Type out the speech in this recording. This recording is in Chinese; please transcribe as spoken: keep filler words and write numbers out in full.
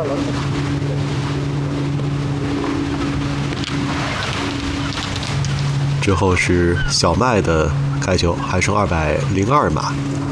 之后是小麦的开球，还剩二百零二码。